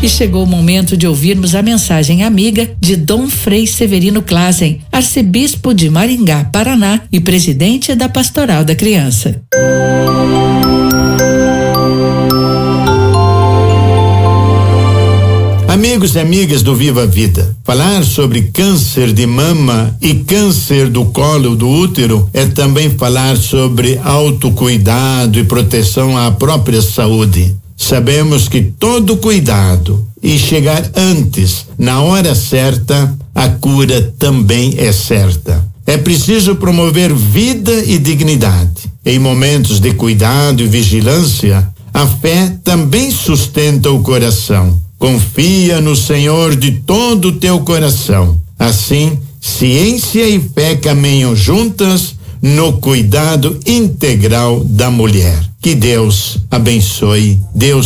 E chegou o momento de ouvirmos a mensagem amiga de Dom Frei Severino Clasen, arcebispo de Maringá, Paraná e presidente da Pastoral da Criança. Amigos e amigas do Viva a Vida, falar sobre câncer de mama e câncer do colo do útero é também falar sobre autocuidado e proteção à própria saúde. Sabemos que todo cuidado e chegar antes, na hora certa, a cura também é certa. É preciso promover vida e dignidade. Em momentos de cuidado e vigilância, a fé também sustenta o coração. Confia no Senhor de todo o teu coração. Assim, ciência e fé caminham juntas no cuidado integral da mulher. Que Deus abençoe. Deus